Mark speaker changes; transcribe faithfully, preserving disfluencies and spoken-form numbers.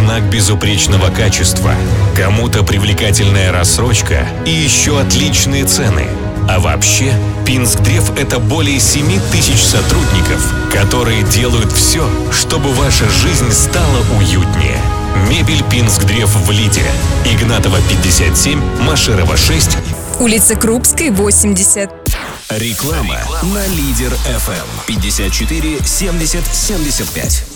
Speaker 1: знак безупречного качества, кому-то привлекательная рассрочка и еще отличные цены. А вообще, Пинскдрев — это более семи тысяч сотрудников, которые делают все, чтобы ваша жизнь стала уютнее. Мебель Пинскдрев в Лиде. Игнатова, пятьдесят семь, Машерова, шесть.
Speaker 2: Улица Крупской, восемьдесят.
Speaker 3: Реклама на Лидер эф эм пятьдесят четыре семьдесят семьдесят пять.